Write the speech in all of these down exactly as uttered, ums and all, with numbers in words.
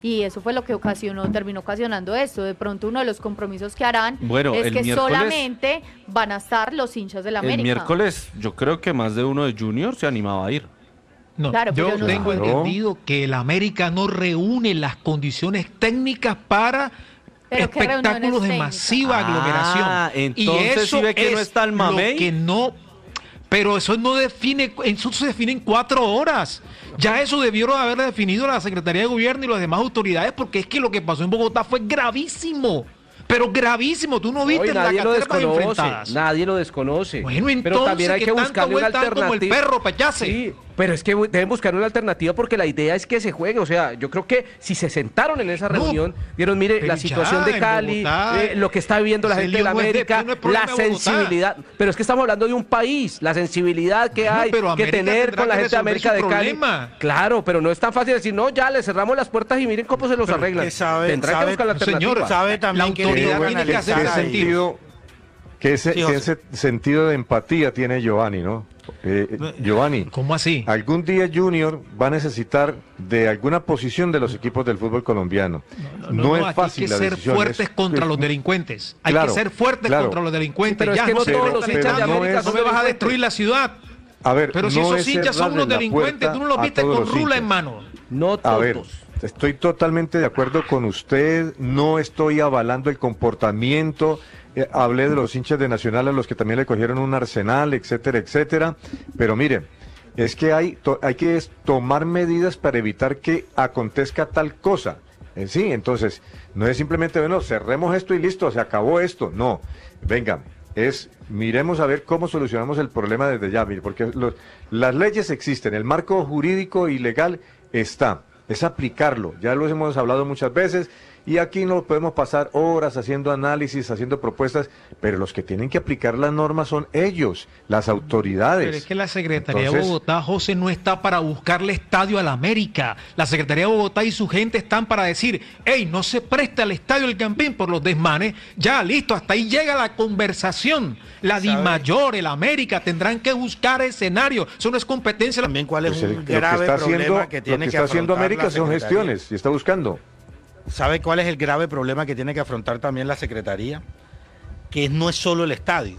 Y eso fue lo que ocasionó, terminó ocasionando esto. De pronto uno de los compromisos que harán bueno, es que miércoles, solamente van a estar los hinchas del América. El miércoles yo creo que más de uno de Junior se animaba a ir. No, claro, yo no tengo claro. entendido que el América no reúne las condiciones técnicas para Pero espectáculos de masiva ah, aglomeración. Entonces, y eso ¿sí ve que es no está el mamey? Lo que no, pero eso no define, eso se define en cuatro horas. Ya eso debieron haber definido la Secretaría de Gobierno y las demás autoridades, porque es que lo que pasó en Bogotá fue gravísimo. Pero gravísimo, tú no viste Hoy nadie las lo catervas desconoce, enfrentadas. Nadie lo desconoce. Bueno, entonces, pero también hay que, que buscarle una alternativa. Como el perro, Pachase. Sí, pero es que deben buscar una alternativa porque la idea es que se juegue. O sea, yo creo que si se sentaron en esa reunión, no, vieron, mire, la situación ya, de Cali, Bogotá, eh, lo que está viviendo la gente de la América, no es de, no es la sensibilidad. Pero es que estamos hablando de un país, la sensibilidad que hay no, que tener con la gente de América de Cali. Problema. Claro, pero no es tan fácil decir, no, ya le cerramos las puertas y miren cómo se los pero arreglan. Sabe, Tendrá sabe, que buscar la alternativa. Señor, sabe también la que autoridad tiene que hacer sentido. ¿Qué, ese, sí, ¿qué ese sentido de empatía tiene Giovanni, no? Eh, Giovanni, ¿cómo así? Algún día Junior va a necesitar de alguna posición de los equipos del fútbol colombiano. No, no, no, no es no, fácil. Hay que la ser decisión. fuertes es, contra es, los delincuentes. Hay claro, que ser fuertes claro. contra los delincuentes. Pero ya, es que no, no todos los hinchas de América no, es, no me vas a destruir la ciudad. A ver, pero si no esos hinchas son unos delincuentes, tú no los viste con rula en mano. No todos. A ver, estoy totalmente de acuerdo con usted. No estoy avalando el comportamiento. Eh, hablé de los hinchas de Nacional a los que también le cogieron un arsenal, etcétera, etcétera. Pero mire, es que hay, to, hay que tomar medidas para evitar que acontezca tal cosa. Eh, sí, entonces, no es simplemente, bueno, cerremos esto y listo, se acabó esto. No, venga, es, miremos a ver cómo solucionamos el problema desde ya, mire, porque los, las leyes existen, el marco jurídico y legal está, es aplicarlo, ya lo hemos hablado muchas veces. Y aquí no podemos pasar horas haciendo análisis, haciendo propuestas, pero los que tienen que aplicar las normas son ellos, las autoridades. Pero es que la Secretaría Entonces, de Bogotá, José, no está para buscarle estadio a la América. La Secretaría de Bogotá y su gente están para decir, hey, no se presta al estadio El Campín por los desmanes. Ya, listo, hasta ahí llega la conversación. La DIMAYOR, el América, tendrán que buscar escenario. Eso no es competencia. También cuál es pues un el, grave que problema haciendo, que tiene lo que, que está haciendo América son Secretaría. gestiones y está buscando. ¿Sabe cuál es el grave problema que tiene que afrontar también la Secretaría? Que no es solo el estadio.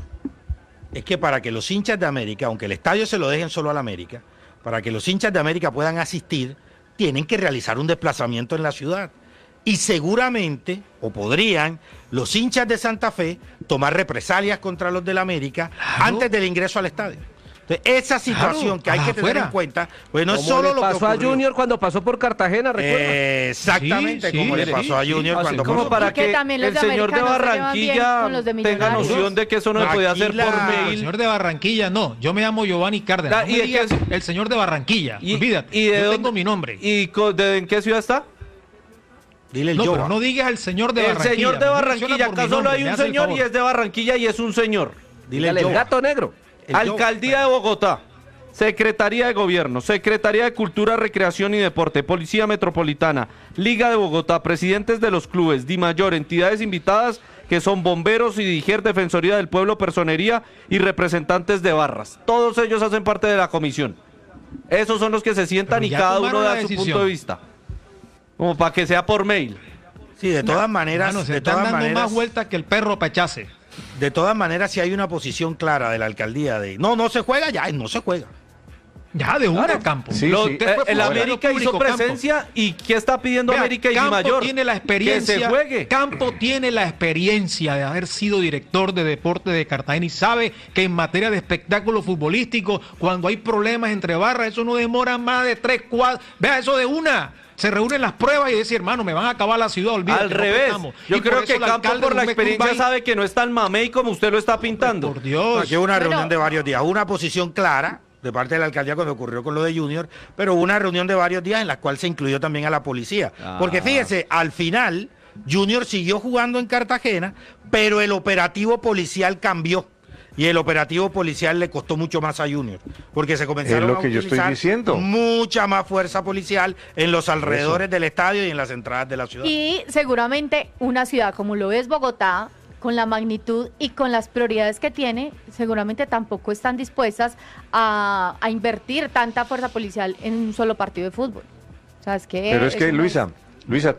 Es que para que los hinchas de América, aunque el estadio se lo dejen solo a la América, para que los hinchas de América puedan asistir, tienen que realizar un desplazamiento en la ciudad. Y seguramente, o podrían, los hinchas de Santa Fe tomar represalias contra los del América claro. antes del ingreso al estadio. Entonces, esa situación claro, que hay que tener en cuenta, pues no es solo lo que pasó a Junior cuando pasó por Cartagena, ¿recuerda? Eh, exactamente, sí, como sí, le pasó sí, a Junior sí, cuando como para que el señor de Barranquilla tenga noción de que eso no se podía hacer por mail. El señor de Barranquilla no, yo me llamo Giovanni Cárdenas. No y me digas que... el señor de Barranquilla, y, olvídate, y de yo dónde, tengo mi nombre. ¿Y de, en qué ciudad está? Dile el no, yo. pero no digas el señor de el Barranquilla. El señor de Barranquilla, acá solo hay un señor y es de Barranquilla y es un señor. Dile el, el gato negro. El Alcaldía de Bogotá. Secretaría de Gobierno, Secretaría de Cultura, Recreación y Deporte, Policía Metropolitana, Liga de Bogotá, presidentes de los clubes, DIMAYOR, entidades invitadas que son bomberos y DIGER, Defensoría del Pueblo, Personería y representantes de barras. Todos ellos hacen parte de la comisión. Esos son los que se sientan y cada uno da su punto de vista. Como para que sea por mail. Sí, de todas no, maneras... Mano, se de están todas dando maneras, más vueltas que el perro Pachase. De todas maneras, si hay una posición clara de la alcaldía de... No, no se juega, ya, no se juega. Ya, de una, Campo. Sí, Lo, sí. Eh, el América público, hizo presencia Campo. Y ¿qué está pidiendo Vea, América y Campo DIMAYOR? tiene la experiencia, que se juegue. Campo tiene la experiencia de haber sido director de deporte de Cartagena y sabe que en materia de espectáculo futbolístico, cuando hay problemas entre barras, eso no demora más de tres, cuatro. Vea, eso de una. Se reúnen las pruebas y decir, hermano, me van a acabar la ciudad, olvídate. Al revés, yo y creo que Campo por la experiencia Cumbay... sabe que no es tan mamey como usted lo está pintando. Por Dios. Aquí hubo una pero... reunión de varios días, una posición clara de parte de la alcaldía cuando ocurrió con lo de Junior, pero una reunión de varios días en la cual se incluyó también a la policía. Ah. Porque fíjese, al final, Junior siguió jugando en Cartagena, pero el operativo policial cambió. Y el operativo policial le costó mucho más a Junior, porque se comenzaron es lo que a yo utilizar estoy diciendo. mucha más fuerza policial en los alrededores Eso. del estadio y en las entradas de la ciudad. Y seguramente una ciudad como lo es Bogotá, con la magnitud y con las prioridades que tiene, seguramente tampoco están dispuestas a, a invertir tanta fuerza policial en un solo partido de fútbol. O sea, es que Pero es que, no Luisa, es... Luisa,